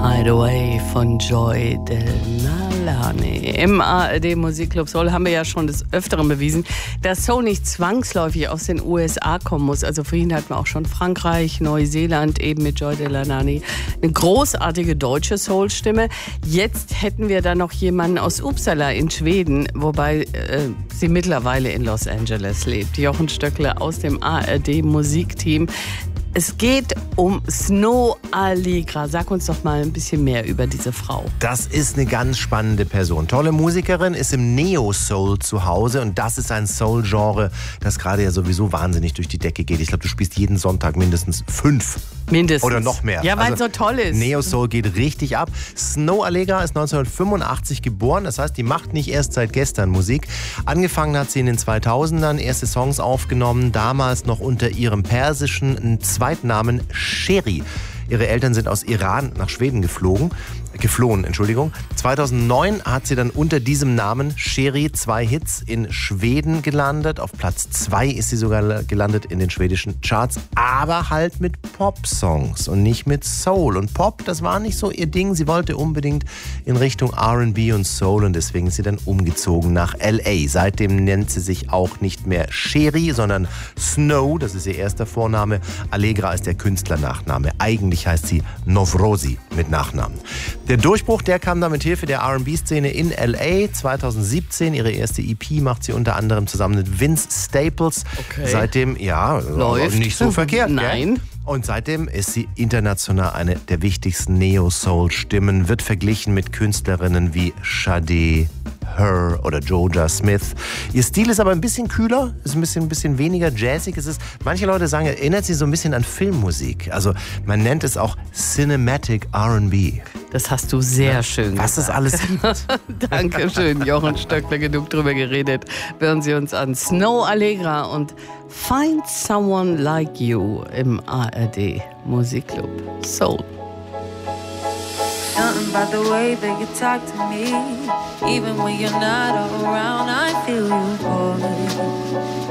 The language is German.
Hideaway von Joy Delaney. Im ARD Musikclub Soul haben wir ja schon des Öfteren bewiesen, dass Soul nicht zwangsläufig aus den USA kommen muss. Also vorhin hatten wir auch schon Frankreich, Neuseeland, eben mit Joy Delaney. Eine großartige deutsche Soul-Stimme. Jetzt hätten wir da noch jemanden aus Uppsala in Schweden, wobei sie mittlerweile in Los Angeles lebt. Jochen Stöckle aus dem ARD Musikteam. Es geht um Snoh Aalegra. Sag uns doch mal ein bisschen mehr über diese Frau. Das ist eine ganz spannende Person. Tolle Musikerin, ist im Neo-Soul zu Hause und das ist ein Soul-Genre, das gerade ja sowieso wahnsinnig durch die Decke geht. Ich glaube, du spielst jeden Sonntag mindestens 5. Mindestens. Oder noch mehr. Ja, weil es so toll ist. Neo-Soul geht richtig ab. Snoh Aalegra ist 1985 geboren. Das heißt, die macht nicht erst seit gestern Musik. Angefangen hat sie in den 2000ern, erste Songs aufgenommen, damals noch unter ihrem persischen Zweitnamen Sheri. Ihre Eltern sind aus Iran nach Schweden geflohen. 2009 hat sie dann unter diesem Namen Sheri 2 Hits in Schweden gelandet. Auf Platz 2 ist sie sogar gelandet in den schwedischen Charts, aber halt mit Pop-Songs und nicht mit Soul. Und Pop, das war nicht so ihr Ding. Sie wollte unbedingt in Richtung R&B und Soul und deswegen ist sie dann umgezogen nach L.A. Seitdem nennt sie sich auch nicht mehr Sheri, sondern Snow, das ist ihr erster Vorname. Aalegra ist der Künstlernachname. Eigentlich heißt sie Novrozi mit Nachnamen. Der Durchbruch, der kam dann mit Hilfe der R&B-Szene in L.A. 2017. Ihre erste EP macht sie unter anderem zusammen mit Vince Staples. Okay. Seitdem, ja, läuft. Nicht so verkehrt. Nein. Gell? Und seitdem ist sie international eine der wichtigsten Neo-Soul-Stimmen, wird verglichen mit Künstlerinnen wie Sade, Her oder Joja Smith. Ihr Stil ist aber ein bisschen kühler, ist ein bisschen weniger jazzig. Manche Leute sagen, erinnert sie so ein bisschen an Filmmusik. Also man nennt es auch Cinematic R&B. Das hast du sehr schön Was gesagt. es alles gibt. Dankeschön, Jochen Stöckler, genug drüber geredet. Hören Sie uns an. Snoh Aalegra und Find Someone Like You im ARD Musikclub Soul. Something about the way that you talk to me. Even when you're not around, I feel you calling.